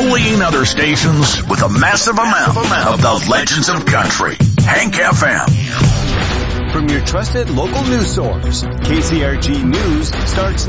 bullying other stations with a massive amount of the legends of country. Hank FM. From your trusted local news source, KCRG News starts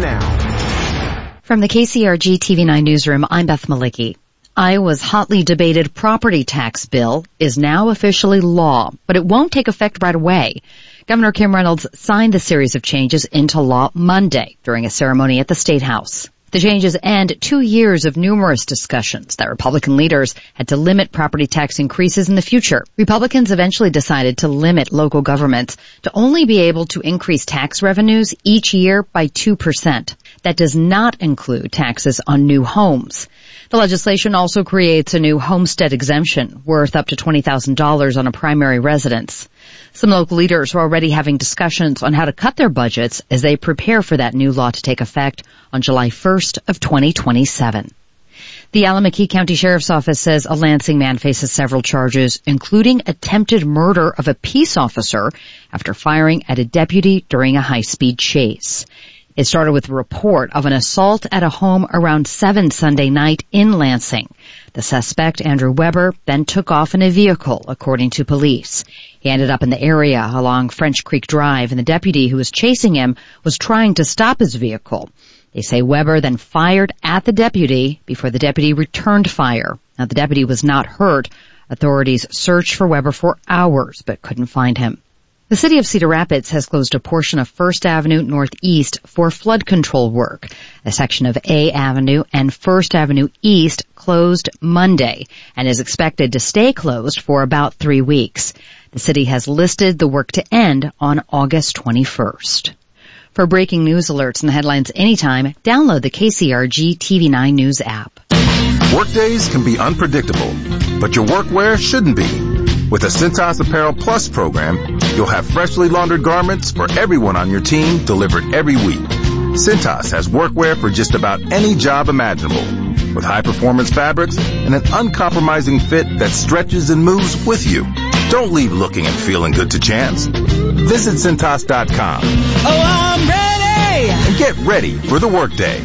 now. From the KCRG TV9 newsroom, I'm Beth Malicki. Iowa's hotly debated property tax bill is now officially law, but it won't take effect right away. Governor Kim Reynolds signed the series of changes into law Monday during a ceremony at the State House. The changes end 2 years of numerous discussions that Republican leaders had to limit property tax increases in the future. Republicans eventually decided to limit local governments to only be able to increase tax revenues each year by 2%. That does not include taxes on new homes. The legislation also creates a new homestead exemption worth up to $20,000 on a primary residence. Some local leaders are already having discussions on how to cut their budgets as they prepare for that new law to take effect on July 1st of 2027. The Allamakee County Sheriff's Office says a Lansing man faces several charges, including attempted murder of a peace officer after firing at a deputy during a high-speed chase. It started with a report of an assault at a home around 7 Sunday night in Lansing. The suspect, Andrew Weber, then took off in a vehicle, according to police. He ended up in the area along French Creek Drive, and the deputy who was chasing him was trying to stop his vehicle. They say Weber then fired at the deputy before the deputy returned fire. Now, the deputy was not hurt. Authorities searched for Weber for hours but couldn't find him. The city of Cedar Rapids has closed a portion of First Avenue Northeast for flood control work. A section of A Avenue and First Avenue East closed Monday and is expected to stay closed for about 3 weeks. The city has listed the work to end on August 21st. For breaking news alerts and headlines anytime, download the KCRG TV9 News app. Workdays can be unpredictable, but your workwear shouldn't be. With the Cintas Apparel Plus program, you'll have freshly laundered garments for everyone on your team delivered every week. Cintas has workwear for just about any job imaginable, with high-performance fabrics and an uncompromising fit that stretches and moves with you. Don't leave looking and feeling good to chance. Visit Cintas.com. Oh, I'm ready! And get ready for the workday.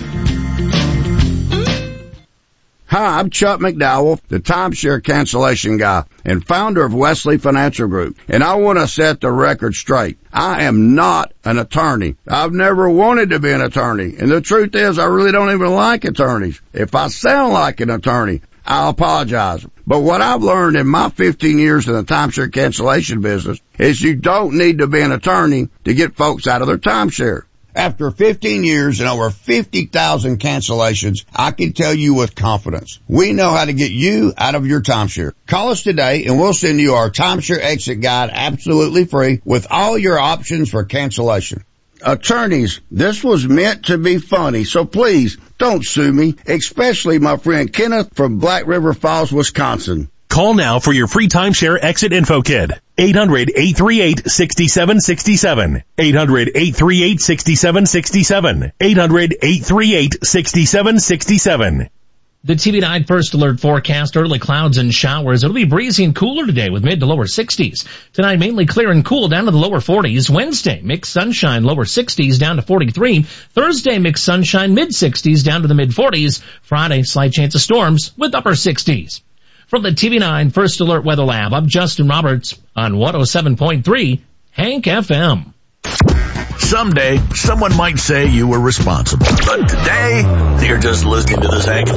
Hi, I'm Chuck McDowell, the timeshare cancellation guy and founder of Wesley Financial Group, and I want to set the record straight. I am not an attorney. I've never wanted to be an attorney, and the truth is I really don't even like attorneys. If I sound like an attorney, I apologize. But what I've learned in my 15 years in the timeshare cancellation business is you don't need to be an attorney to get folks out of their timeshare. After 15 years and over 50,000 cancellations, I can tell you with confidence, we know how to get you out of your timeshare. Call us today and we'll send you our timeshare exit guide absolutely free with all your options for cancellation. Attorneys, this was meant to be funny, so please don't sue me, especially my friend Kenneth from Black River Falls, Wisconsin. Call now for your free timeshare exit info kit. 800-838-6767. 800-838-6767. 800-838-6767. The TV9 First Alert forecast, early clouds and showers. It'll be breezy and cooler today with mid to lower 60s. Tonight, mainly clear and cool down to the lower 40s. Wednesday, mixed sunshine, lower 60s down to 43. Thursday, mixed sunshine, mid 60s down to the mid 40s. Friday, slight chance of storms with upper 60s. From the TV9 First Alert Weather Lab, I'm Justin Roberts on 107.3 Hank FM. Someday, someone might say you were responsible. But today, you're just listening to this Hank